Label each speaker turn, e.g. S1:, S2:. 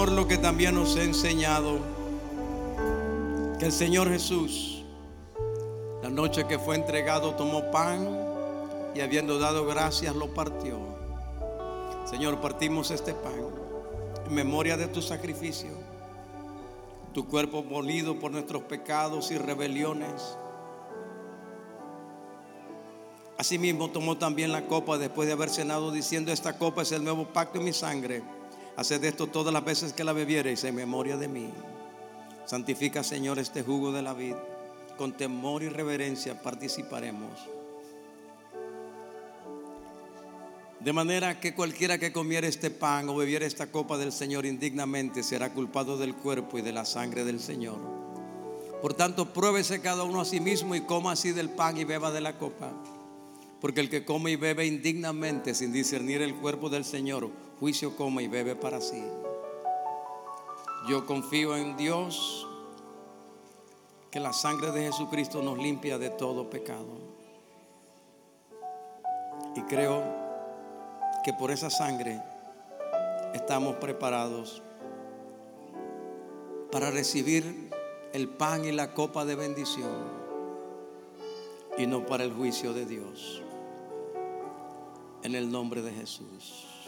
S1: Por lo que también nos ha enseñado que el Señor Jesús, la noche que fue entregado, tomó pan y habiendo dado gracias lo partió. Señor, partimos este pan en memoria de tu sacrificio, tu cuerpo molido por nuestros pecados y rebeliones. Asimismo tomó también la copa después de haber cenado, diciendo: esta copa es el nuevo pacto en mi sangre. Haced esto todas las veces que la bebiereis en memoria de mí. Santifica, Señor, este jugo de la vid. Con temor y reverencia participaremos. De manera que cualquiera que comiere este pan o bebiere esta copa del Señor indignamente será culpado del cuerpo y de la sangre del Señor. Por tanto, pruébese cada uno a sí mismo y coma así del pan y beba de la copa. Porque el que come y bebe indignamente sin discernir el cuerpo del Señor, juicio come y bebe para sí. Yo confío en Dios, que la sangre de Jesucristo nos limpia de todo pecado. Y creo que por esa sangre estamos preparados para recibir el pan y la copa de bendición y no para el juicio de Dios. En el nombre de Jesús.